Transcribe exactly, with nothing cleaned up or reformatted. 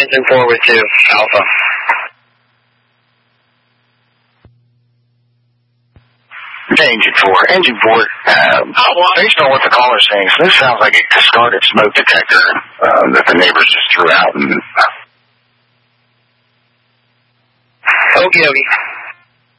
engine four with two, Alpha. Engine four. Engine four. Um, based on what the caller's saying, so this sounds like a discarded smoke detector um, that the neighbors just threw out. And, Okie dokie.